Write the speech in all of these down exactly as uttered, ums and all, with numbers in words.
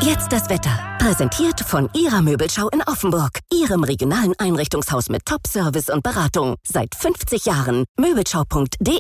Jetzt das Wetter. Präsentiert von Ihrer Möbelschau in Offenburg. Ihrem regionalen Einrichtungshaus mit Top-Service und Beratung. Seit fünfzig Jahren. Möbelschau punkt de.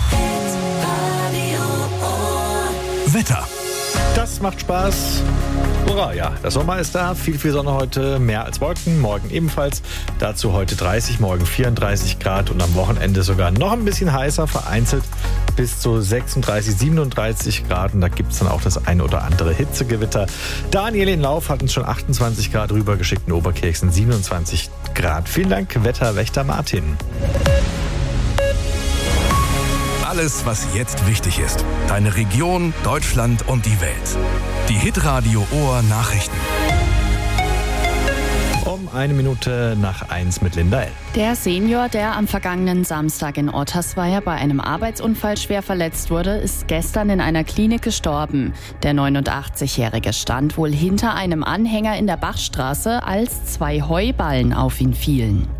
Wetter. Das macht Spaß. Hurra, ja, der Sommer ist da. Viel, viel Sonne heute, mehr als Wolken. Morgen ebenfalls. Dazu heute dreißig, morgen vierunddreißig Grad und am Wochenende sogar noch ein bisschen heißer, vereinzelt bis zu sechsunddreißig, siebenunddreißig Grad. Und da gibt es dann auch das ein oder andere Hitzegewitter. Daniel in Lauf hat uns schon achtundzwanzig Grad rübergeschickt, in Oberkirchen siebenundzwanzig Grad. Vielen Dank, Wetterwächter Martin. Alles, was jetzt wichtig ist. Deine Region, Deutschland und die Welt. Die Hitradio Ohr Nachrichten. Um eine Minute nach eins mit Linda L. Der Senior, der am vergangenen Samstag in Ottersweier bei einem Arbeitsunfall schwer verletzt wurde, ist gestern in einer Klinik gestorben. Der neunundachtzigjährige stand wohl hinter einem Anhänger in der Bachstraße, als zwei Heuballen auf ihn fielen.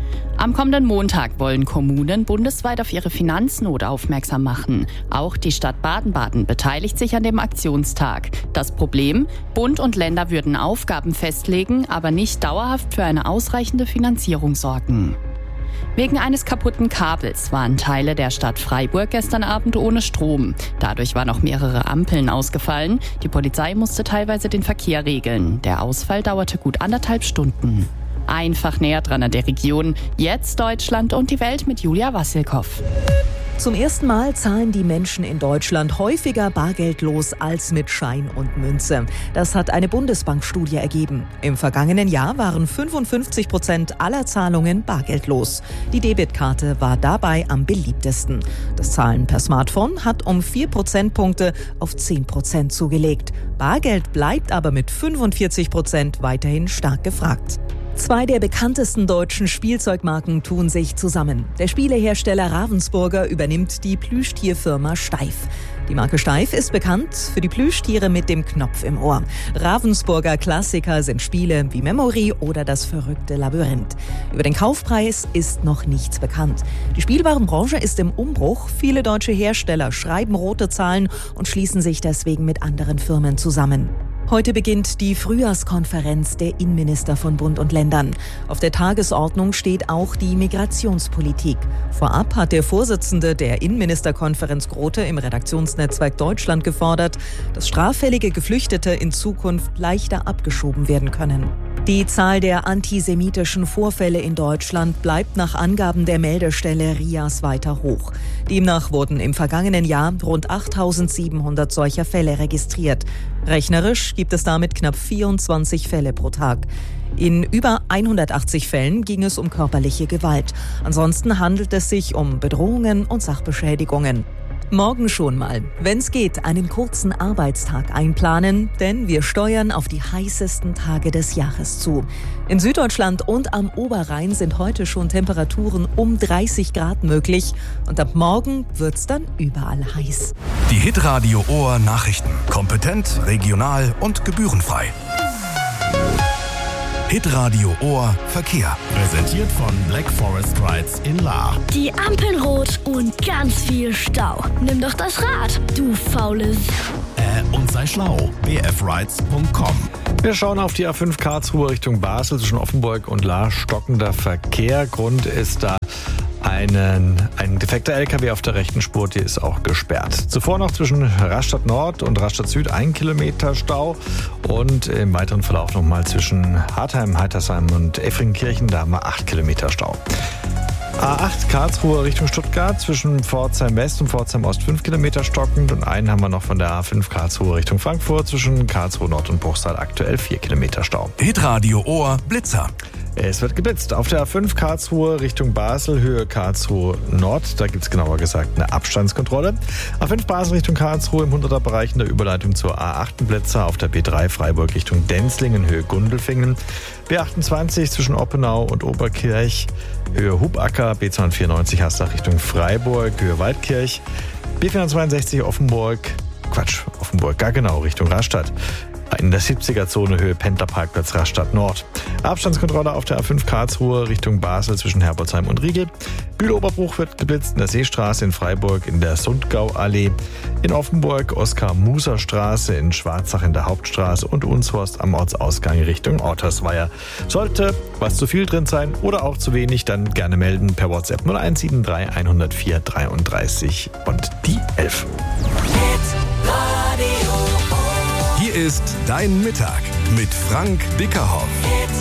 Am kommenden Montag wollen Kommunen bundesweit auf ihre Finanznot aufmerksam machen. Auch die Stadt Baden-Baden beteiligt sich an dem Aktionstag. Das Problem? Bund und Länder würden Aufgaben festlegen, aber nicht dauerhaft für eine ausreichende Finanzierung sorgen. Wegen eines kaputten Kabels waren Teile der Stadt Freiburg gestern Abend ohne Strom. Dadurch waren auch mehrere Ampeln ausgefallen. Die Polizei musste teilweise den Verkehr regeln. Der Ausfall dauerte gut anderthalb Stunden. Einfach näher dran an der Region. Jetzt Deutschland und die Welt mit Julia Wassilkow. Zum ersten Mal zahlen die Menschen in Deutschland häufiger bargeldlos als mit Schein und Münze. Das hat eine Bundesbankstudie ergeben. Im vergangenen Jahr waren fünfundfünfzig Prozent aller Zahlungen bargeldlos. Die Debitkarte war dabei am beliebtesten. Das Zahlen per Smartphone hat um vier Prozentpunkte auf zehn Prozent zugelegt. Bargeld bleibt aber mit fünfundvierzig Prozent weiterhin stark gefragt. Zwei der bekanntesten deutschen Spielzeugmarken tun sich zusammen. Der Spielehersteller Ravensburger übernimmt die Plüschtierfirma Steif. Die Marke Steif ist bekannt für die Plüschtiere mit dem Knopf im Ohr. Ravensburger Klassiker sind Spiele wie Memory oder das verrückte Labyrinth. Über den Kaufpreis ist noch nichts bekannt. Die Spielwarenbranche ist im Umbruch. Viele deutsche Hersteller schreiben rote Zahlen und schließen sich deswegen mit anderen Firmen zusammen. Heute beginnt die Frühjahrskonferenz der Innenminister von Bund und Ländern. Auf der Tagesordnung steht auch die Migrationspolitik. Vorab hat der Vorsitzende der Innenministerkonferenz Grote im Redaktionsnetzwerk Deutschland gefordert, dass straffällige Geflüchtete in Zukunft leichter abgeschoben werden können. Die Zahl der antisemitischen Vorfälle in Deutschland bleibt nach Angaben der Meldestelle R I A S weiter hoch. Demnach wurden im vergangenen Jahr rund achttausendsiebenhundert solcher Fälle registriert. Rechnerisch gibt es damit knapp vierundzwanzig Fälle pro Tag. In über hundertachtzig Fällen ging es um körperliche Gewalt. Ansonsten handelt es sich um Bedrohungen und Sachbeschädigungen. Morgen schon mal, wenn's geht, einen kurzen Arbeitstag einplanen, denn wir steuern auf die heißesten Tage des Jahres zu. In Süddeutschland und am Oberrhein sind heute schon Temperaturen um dreißig Grad möglich und ab morgen wird's dann überall heiß. Die Hitradio Ohr Nachrichten. Kompetent, regional und gebührenfrei. Hitradio Ohr Verkehr. Präsentiert von Black Forest Rides in Lahr. Die Ampeln rot und ganz viel Stau. Nimm doch das Rad, du faules. Äh, und sei schlau. b f rides punkt com. Wir schauen auf die A fünf Karlsruhe Richtung Basel zwischen Offenburg und Lahr. Stockender Verkehr. Grund ist da Einen, ein defekter L K W auf der rechten Spur, die ist auch gesperrt. Zuvor noch zwischen Rastatt Nord und Rastatt Süd ein Kilometer Stau und im weiteren Verlauf nochmal zwischen Hartheim, Heitersheim und Effringkirchen, da haben wir acht Kilometer Stau. A acht Karlsruhe Richtung Stuttgart zwischen Pforzheim West und Pforzheim Ost fünf Kilometer stockend und einen haben wir noch von der A fünf Karlsruhe Richtung Frankfurt zwischen Karlsruhe Nord und Bruchsal aktuell vier Kilometer Stau. Hitradio Ohr Blitzer. Es wird geblitzt. Auf der A fünf Karlsruhe Richtung Basel, Höhe Karlsruhe Nord. Da gibt es genauer gesagt eine Abstandskontrolle. A fünf Basel Richtung Karlsruhe im hunderter Bereich in der Überleitung zur A acht Blitzer. Auf der B drei Freiburg Richtung Denzlingen, Höhe Gundelfingen. B achtundzwanzig zwischen Oppenau und Oberkirch, Höhe Hubacker. B zweihundertvierundneunzig Haslach Richtung Freiburg, Höhe Waldkirch. B vierhundertzweiundsechzig Offenburg, Quatsch, Offenburg, gar genau, Richtung Rastatt. In der siebziger-Zone Höhe Pendlerparkplatz Rastatt Nord. Abstandskontrolle auf der A fünf Karlsruhe Richtung Basel zwischen Herbolzheim und Riegel. Bühl-Oberbruch wird geblitzt in der Seestraße in Freiburg in der Sundgauallee. In Offenburg Oskar-Muser-Straße, in Schwarzach in der Hauptstraße und Unshorst am Ortsausgang Richtung Ottersweier. Sollte was zu viel drin sein oder auch zu wenig, dann gerne melden per WhatsApp null eins sieben drei eins null vier dreiunddreißig und die elf. Hier ist Dein Mittag mit Frank Bickerhoff.